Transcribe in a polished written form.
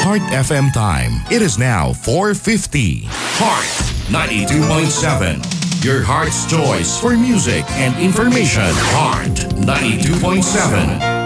Heart FM time. It is now 4:50. Heart 92.7. Your heart's choice for music and information. Heart 92.7.